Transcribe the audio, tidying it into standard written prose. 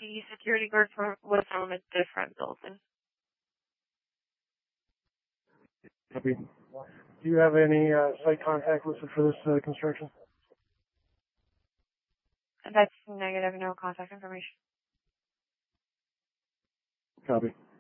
the security guard was from a different building. Copy. Do you have any site contact listed for this construction? That's negative, no contact information. Copy.